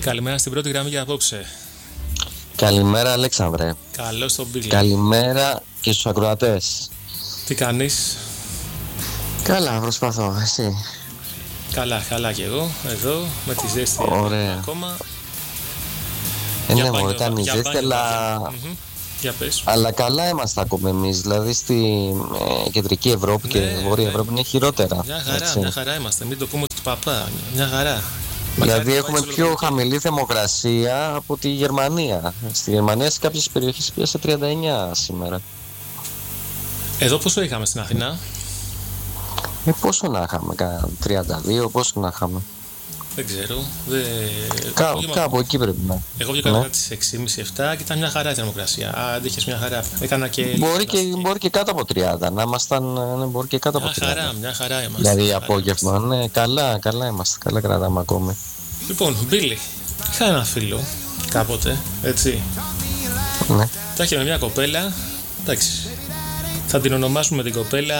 Καλημέρα στην πρώτη γραμμή για απόψε. Καλημέρα Αλέξανδρε. Καλώς τον Μπίλη. Καλημέρα και στους ακροατές. Τι κάνεις? Καλά, προσπαθώ, εσύ? Καλά και εγώ, εδώ, με τη ζέστη. Ωραία. Ακόμα. Ναι, μωρέ, ήταν η ζέστη, Για πες. αλλά καλά είμαστε ακόμα εμείς. Δηλαδή στη κεντρική Ευρώπη και βόρεια Ευρώπη είναι χειρότερα. Μια χαρά είμαστε, μην το πούμε του παπά. Μια χαρά. Δηλαδή έχουμε πιο χαμηλή θερμοκρασία από τη Γερμανία. Στη Γερμανία σε κάποιες περιοχές πήγε 39 σήμερα. Εδώ πόσο είχαμε στην Αθηνά? Πόσο να είχαμε, 32, πόσο να είχαμε? Δεν ξέρω. Κάπου εκεί πρέπει να. Εγώ βγήκα κατά τις 6,5-7 και ήταν μια χαρά η θερμοκρασία. Αντίχες μια χαρά. Έκανα και. Μπορεί και κάτω από 30. Να ήμασταν. Μπορεί και κάτω από 30. Μια χαρά είμαστε. Δηλαδή απόγευμα. Ναι, καλά είμαστε. Καλά κρατάμε ακόμη. Λοιπόν, Μπίλη, είχα ένα φίλο κάποτε, έτσι. Ναι. Τα είχε με μια κοπέλα. Εντάξει. Θα την ονομάσουμε την κοπέλα.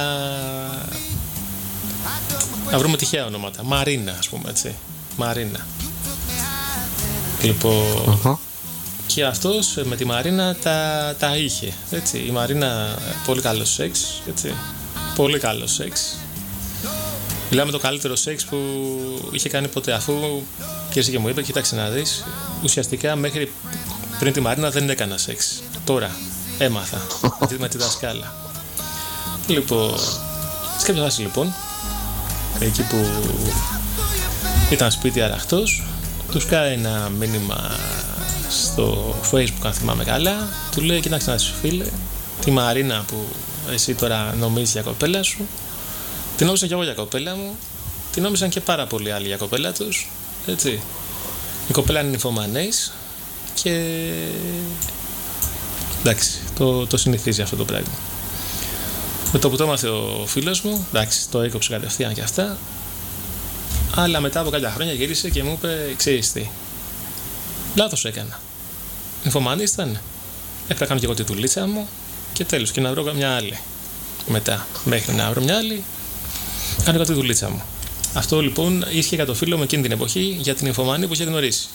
Να βρούμε τυχαία ονόματα. Μαρίνα, ας πούμε, έτσι. Μαρίνα. Λοιπόν. Και αυτός με τη Μαρίνα τα είχε. Έτσι. Η Μαρίνα πολύ καλό σεξ. Έτσι. Πολύ καλό σεξ. Μιλάμε το καλύτερο σεξ που είχε κάνει ποτέ. Αφού και μου είπε, κοίταξε να δεις, ουσιαστικά μέχρι πριν τη Μαρίνα δεν έκανα σεξ. Τώρα έμαθα με τη δασκάλα. Λοιπόν, σε κάποια φάση λοιπόν, εκεί που ήταν σπίτι αραχτός, τους κάνει ένα μήνυμα στο Facebook, αν θυμάμαι καλά. Του λέει, κοίταξε να σου φίλε, τη Μαρίνα που εσύ τώρα νομίζεις για κοπέλα σου, την νόμιζα κι εγώ για κοπέλα μου, την νόμιζαν και πάρα πολλοί άλλοι για κοπέλα τους, έτσι. Η κοπέλα είναι νυμφομανής και εντάξει, το συνηθίζει αυτό το πράγμα. Με το που το έμαθε ο φίλος μου, εντάξει, το έκοψε κατευθείαν και αυτά. Αλλά μετά από κάποια χρόνια γύρισε και μου είπε, ξέρεις τι, λάθος έκανα. Νυμφομανής ήταν. Έπρεπε να κάνω και εγώ τη δουλίτσα μου και τέλος, και να βρω μια άλλη. Μετά, μέχρι να βρω μια άλλη, κάνω εγώ τη δουλίτσα μου. Αυτό λοιπόν ίσχυε για το φίλο μου εκείνη την εποχή για την νυμφομανή που είχε γνωρίσει.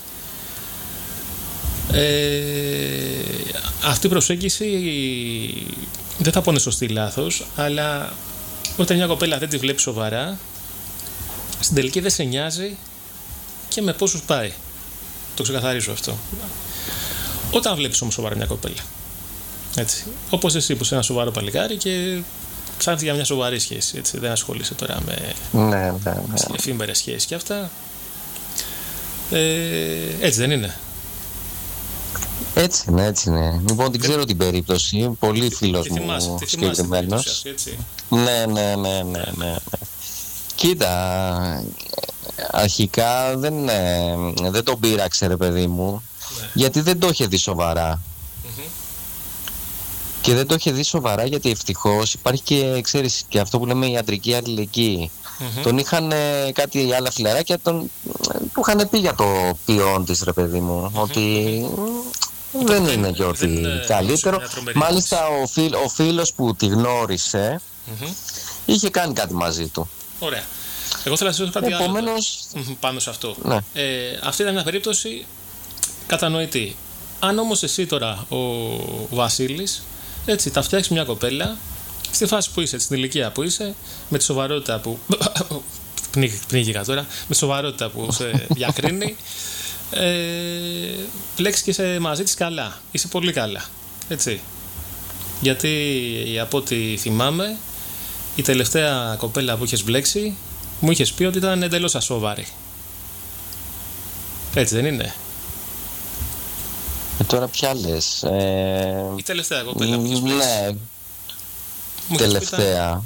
Αυτή η προσέγγιση δεν θα πω είναι σωστή ή λάθος, αλλά όταν μια κοπέλα δεν τη βλέπει σοβαρά, στην τελική δεν σε νοιάζει και με πόσους πάει. Το ξεκαθαρίζω αυτό. Όταν βλέπεις όμως σοβαρά μια κοπέλα, έτσι, όπως εσύ που είσαι ένα σοβαρό παλικάρι και ψάχνεις για μια σοβαρή σχέση, έτσι, δεν ασχολείσαι τώρα με εφήμερες σχέσεις και αυτά. Έτσι δεν είναι? Έτσι είναι. Λοιπόν, την ξέρω την περίπτωση. Πολύ φίλος μου συγκεκριμένος. Ναι. Κοίτα, αρχικά δεν τον πείραξε, ρε παιδί μου, γιατί δεν το είχε δει σοβαρά. Και δεν το είχε δει σοβαρά γιατί ευτυχώς υπάρχει και, ξέρεις, και αυτό που λέμε η ιατρική αλληλεγγύη. Τον είχαν κάτι άλλα φιλαράκια, του είχαν πει για το ποιόν της, ρε παιδί μου, ότι δεν είναι και ότι καλύτερο. Μάλιστα ο φίλος που τη γνώρισε είχε κάνει κάτι μαζί του. Ωραία. Εγώ θέλω να σας πω κάτι άλλο πάνω σε αυτό. Ναι. Αυτή ήταν μια περίπτωση κατανοητή. Αν όμως εσύ τώρα, ο Βασίλης, έτσι, τα φτιάξεις μια κοπέλα στη φάση που είσαι, στην ηλικία που είσαι, με τη σοβαρότητα που πνίγηκα τώρα, με τη σοβαρότητα που σε διακρίνει, πλέξεις και είσαι μαζί της καλά, είσαι πολύ καλά, έτσι. Γιατί από ό,τι θυμάμαι, η τελευταία κοπέλα που είχες μπλέξει μου είχες πει ότι ήταν εντελώς ασόβαρη. Έτσι δεν είναι? Τώρα ποια λες? Η τελευταία κοπέλα που είχες μπλέξει. Ναι, τελευταία.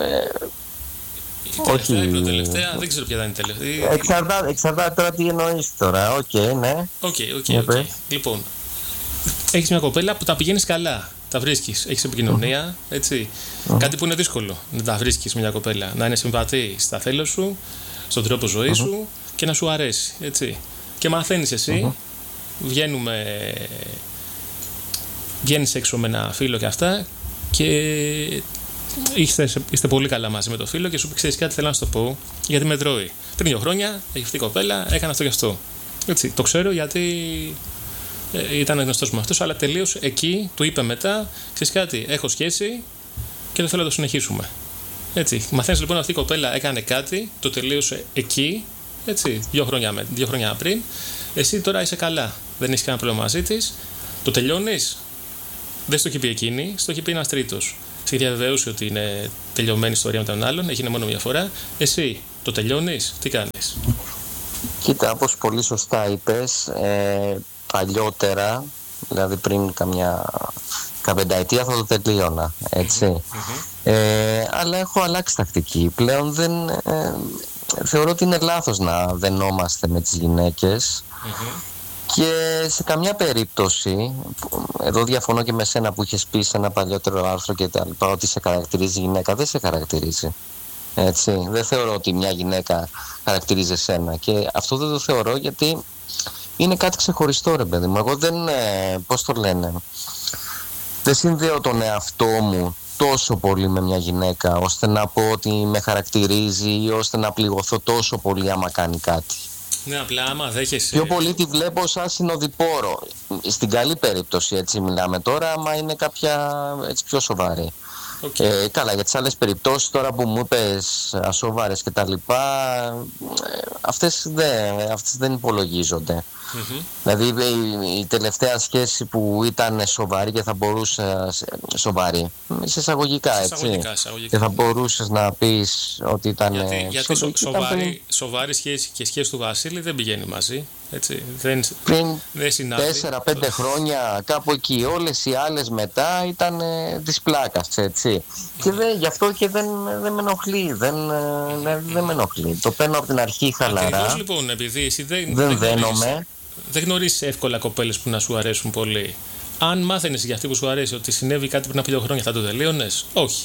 Όχι. Τελευταία, δεν ξέρω ποια ήταν η τελευταία. Εξαρτάται τώρα τι εννοείς τώρα. Ναι. Οκ. Λοιπόν, έχεις μια κοπέλα που τα πηγαίνεις καλά. Τα βρίσκεις, έχεις επικοινωνία, έτσι. Κάτι που είναι δύσκολο να τα βρίσκεις μια κοπέλα. Να είναι συμβατή στα θέλω σου, στον τρόπο ζωής σου και να σου αρέσει, έτσι. Και μαθαίνεις εσύ, βγαίνεις έξω με ένα φίλο και αυτά και είστε πολύ καλά μαζί με το φίλο και σου πει, ξέρεις κάτι, θέλω να σου το πω, γιατί με τρώει. Πριν 2 χρόνια έχει αυτή η κοπέλα, έκανε αυτό και αυτό. Έτσι, το ξέρω γιατί ήταν γνωστός με αυτός, αλλά τελείωσε εκεί, του είπε μετά, ξέρεις κάτι, έχω σχέση και δεν θέλω να το συνεχίσουμε. Έτσι, μαθαίνεις λοιπόν αυτή η κοπέλα έκανε κάτι, το τελείωσε εκεί, έτσι, 2 χρόνια πριν, εσύ τώρα είσαι καλά, δεν έχεις κανένα πρόβλημα μαζί της, το τελειώνεις, δεν στο έχει πει εκείνη, στο έχει πει ένας τρίτος. Σε διαβεβαίωσε ότι είναι τελειωμένη ιστορία με τον άλλον, έγινε μόνο μια φορά, εσύ το τελειώνεις, τι κάνεις? Κοίτα, όπως πολύ σωστά είπες, παλιότερα, δηλαδή πριν καμιά πενταετία θα το τελείωνα, έτσι. Αλλά έχω αλλάξει τακτική. Πλέον θεωρώ ότι είναι λάθος να δενόμαστε με τις γυναίκες και σε καμιά περίπτωση, εδώ διαφωνώ και με σένα που είχες πει σε ένα παλιότερο άρθρο και τα λοιπά, ότι σε χαρακτηρίζει γυναίκα, δεν σε χαρακτηρίζει. Έτσι. Δεν θεωρώ ότι μια γυναίκα χαρακτηρίζει εσένα και αυτό δεν το θεωρώ γιατί είναι κάτι ξεχωριστό, ρε παιδί μου. Εγώ δεν, πώς το λένε, δεν συνδέω τον εαυτό μου τόσο πολύ με μια γυναίκα ώστε να πω ότι με χαρακτηρίζει ή ώστε να πληγωθώ τόσο πολύ άμα κάνει κάτι. Ναι, απλά άμα δέχεσαι. Πιο πολύ τη βλέπω σαν συνοδοιπόρο. Στην καλή περίπτωση, έτσι μιλάμε τώρα, άμα είναι κάποια έτσι πιο σοβαρή. Καλά, για τις άλλες περιπτώσεις τώρα που μου είπες ασόβαρες και τα λοιπά, αυτές δεν υπολογίζονται. Δηλαδή η τελευταία σχέση που ήταν σοβαρή και θα μπορούσε, σοβαρή, σε εισαγωγικά, έτσι, και θα μπορούσες να πεις ότι ήταν γιατί σοβαρή σχέση και σχέση του Βασίλη δεν πηγαίνει μαζί, έτσι, πριν δεν 4-5 χρόνια κάπου εκεί. Όλες οι άλλες μετά ήταν της πλάκας, έτσι. Και γι' αυτό και δεν με ενοχλεί. Δεν με ενοχλεί. Το παίρνω από την αρχή χαλαρά. Ακριβώς, λοιπόν, επειδή εσύ δεν δένομαι. Δεν γνωρίζεις εύκολα κοπέλες που να σου αρέσουν πολύ. Αν μάθαινες για αυτή που σου αρέσει ότι συνέβη κάτι πριν από 2 χρόνια, θα το τελείωνες? Όχι.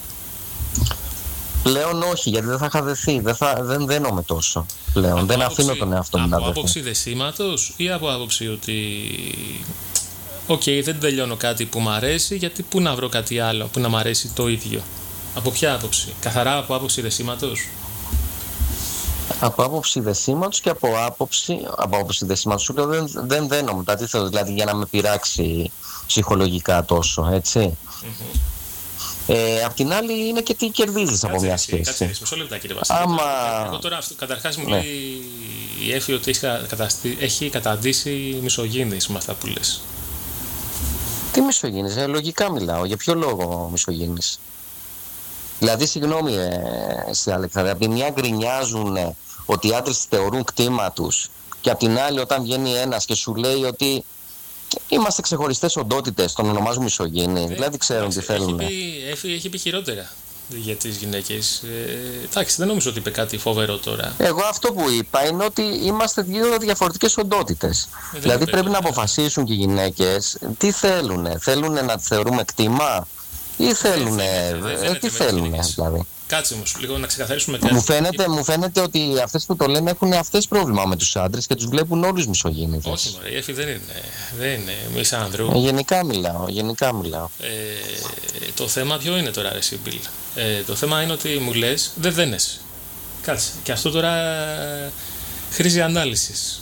Πλέον όχι, γιατί δεν θα είχα δεθεί. Δεν δένομαι τόσο πλέον. Δεν αφήνω τον εαυτό μου να δεθεί. Από άποψη δεσίματος ή από άποψη ότι δεν τελειώνω κάτι που μου αρέσει, γιατί πού να βρω κάτι άλλο που να μου αρέσει το ίδιο? Από ποια άποψη? Καθαρά από άποψη δεσίματος? Από άποψη δεσίματος και από άποψη δεσίματος σου λέω δεν δένομαι. Δηλαδή για να με πειράξει ψυχολογικά τόσο, έτσι. Απ' την άλλη είναι και τι κερδίζεις από μια σχέση. Κάτσε, μισό λεπτά, κύριε Βασίλη. Εγώ τώρα καταρχάς μου λέει η Έφη ότι έχει καταντήσει μισογίνης με αυτά που λες. Τι μισογίνης? Λογικά μιλάω. Για ποιο λόγο μισογίνης? Δηλαδή, συγγνώμη, Αλεξάνδρα, από τη μια γκρινιάζουν ότι οι άντρες θεωρούν κτήμα τους και απ' την άλλη όταν βγαίνει ένας και σου λέει ότι είμαστε ξεχωριστές οντότητες, τον ονομάζουν μισογίνη. Δηλαδή ξέρουν τι θέλουν. Έχει πει χειρότερα για τις γυναίκες. Εντάξει, δεν νομίζω ότι είπε κάτι φοβερό τώρα. Εγώ αυτό που είπα είναι ότι είμαστε 2 διαφορετικές οντότητες. Δηλαδή πρέπει να αποφασίσουν και οι γυναίκες τι θέλουν. Θέλουν να τις θεωρούμε κτήμα ή θέλουν. Τι θέλουν, δηλαδή. Κάτσε όμως, λίγο να ξεκαθαρίσουμε κάτι. Μου φαίνεται ότι αυτές που το λένε έχουν αυτές πρόβλημα με τους άντρες και τους βλέπουν όλους μισογίνητες. Όχι, μωρέ, η Έφη δεν είναι μισάνδρου. Γενικά μιλάω. Το θέμα ποιο είναι τώρα, ρε Σίμπιλ? Το θέμα είναι ότι μου λες δεν δένεσαι. Κάτσε. Και αυτό τώρα χρήζει ανάλυσης.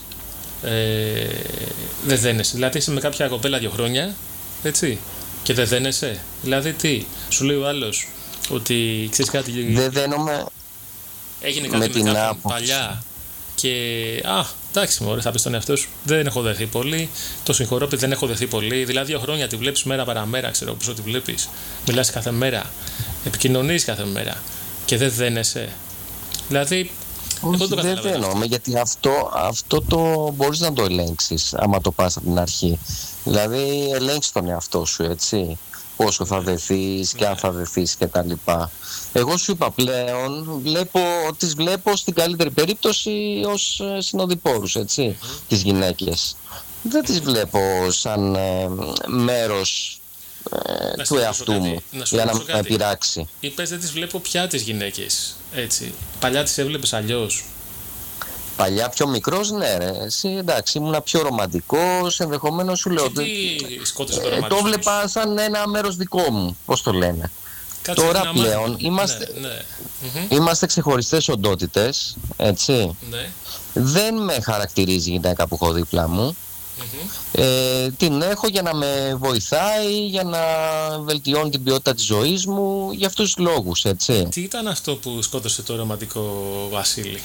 Δεν δένεσαι. Δηλαδή είσαι με κάποια κοπέλα 2 χρόνια, έτσι, και δεν δένεσαι. Δηλαδή τι, σου λέει ο άλλος ότι ξέρεις κάτι, δεν δένομαι, έγινε κάτι με την παλιά και εντάξει μωρέ, θα πεις στον εαυτό σου, δεν έχω δεθεί πολύ, το συγχωρώ επειδή δεν έχω δεθεί πολύ. Δηλαδή 2 χρόνια τη βλέπεις μέρα παραμέρα, ξέρω πώς τη βλέπεις, μιλάς κάθε μέρα, επικοινωνείς κάθε μέρα και δεν δένεσαι. Δηλαδή όχι, δεν δένομαι, γιατί αυτό το μπορείς να το ελέγξεις άμα το πας από την αρχή. Δηλαδή ελέγξεις τον εαυτό σου, έτσι, πόσο θα δεθείς και αν θα δεθείς και τα λοιπά. Εγώ σου είπα πλέον, τις βλέπω στην καλύτερη περίπτωση ως συνοδοιπόρους, έτσι, τις γυναίκες. Δεν τις βλέπω σαν μέρος του εαυτού μου για να με πειράξει. Είπες δεν τις βλέπω πια τις γυναίκες, έτσι. Παλιά τις έβλεπες αλλιώς? Παλιά πιο μικρός, ναι ρε. Εσύ εντάξει, ήμουνα πιο ρομαντικός, ενδεχομένως σου λέω. Το βλέπα σαν ένα μέρος δικό μου, πώς το λένε. Τώρα πλέον είμαστε ξεχωριστές οντότητες, έτσι. Ναι. Δεν με χαρακτηρίζει η γυναίκα που έχω δίπλα μου. Την έχω για να με βοηθάει, για να βελτιώνει την ποιότητα της ζωής μου, για αυτούς τους λόγους, έτσι. Τι ήταν αυτό που σκότωσε το ρομαντικό Βασίλη?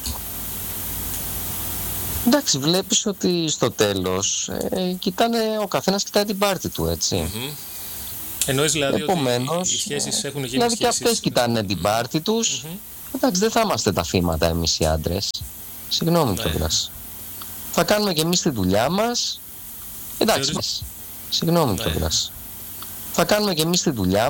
Εντάξει, βλέπεις ότι στο τέλος ο καθένας κοιτάει την πάρτη του, έτσι. Εννοείς δηλαδή επομένως, ότι οι σχέσεις έχουν γίνει δηλαδή σχέσεις. και αυτές κοιτάνε την πάρτη τους. Εντάξει, δεν θα είμαστε τα θύματα εμείς οι άντρες. Συγγνώμη κιόλας. Θα κάνουμε και εμείς τη δουλειά μας. Εντάξει, συγγνώμη κιόλας. Θα κάνουμε και εμείς τη δουλειά